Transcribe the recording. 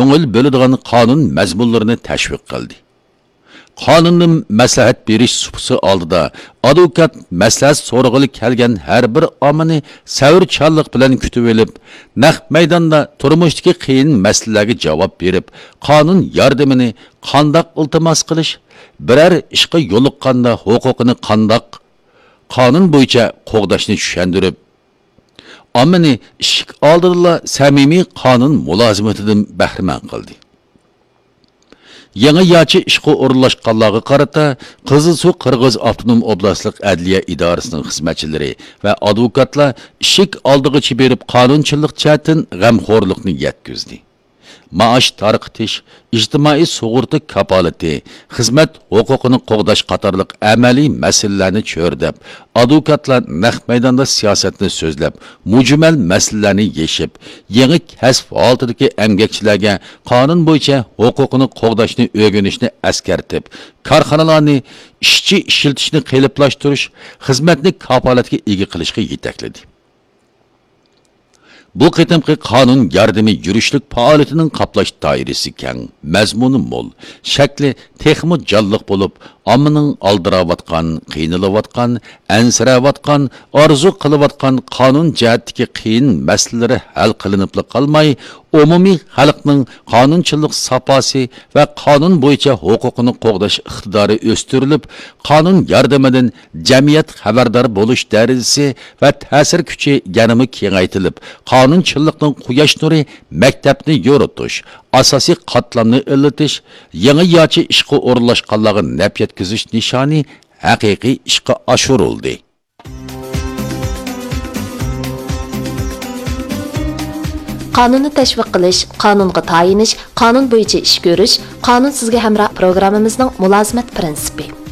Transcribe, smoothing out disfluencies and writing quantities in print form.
ko'ngil bo'ladigan qonun mazmunlarini tashviq qildi. Qonunning maslahat berish supsi oldida advokat maslahat so'rag'ili kelgan har bir omani savrchanlik bilan kutib olib, naq maydonda turmushdagi qiyin masalalarga javob berib, qonun yordamini qandoq iltimos qilish, biror ishga yo'liqqanda huquqini qandoq qonun bo'yicha qo'g'dashni tushuntirib, omani ishik oldida samimiy qonun mulozimatidan bahramand qildi. Yangi yachi ishqa o'rinlashganlarga qarata Qizilsuv Qirg'iz avtonom oblastlik adliya idorasining xizmatchilari va advokatlar ishik oldigacha berib qonunchilik jihatdan g'amxo'rlikni yetkazdi. Maosh tarqitish, ijtimoiy sug'urta kapolati, xizmat huquqini qo'g'dash qatorliq amaliy masalalarni cho'rdab, advokatlar naq maydonda siyosatni so'zlab, mujmal masalalarni yeshib, yangi kasb oltidagi emgakchilarga qonun bo'yicha huquqini qo'g'dashni o'rganishni askartib, korxonalarni ishchi ishiltishni qiyinlashtirish, xizmatni kapolatga ega qilishga yetakladi. Bu qitimqi qonun yordami yurishlik faoliyatining qaplash doirasi keng, mazmuni mo'l, shakli texmi jonliq bo'lib, ommaning aldiravotgan, qiynalayotgan, ansirayotgan, orzu qilayotgan qonun jihatdagi qiyin masalalari hal qilinib qolmay, umumiy xalqning qonunchilik saposi va qonun bo'yicha huquqini qo'g'dash iqtidori o'stirilib, qonun yordamidan jamiyat xabardor bo'lish darajasi va ta'sir kuchi yanada kengaytirilib, qonunchilikning quyosh nuri maktabni yoritish, asosiy qatlamni illatish, yangi yochi ishqa o'rinlashganlarga naf yetkazish nishoni haqiqiy ishqa oshirildi. Qonunni tashviq qilish, qonunga tayinish, qonun bo'yicha ish ko'rish, qonun sizga hamroh programmamizning mulozimat prinsipi.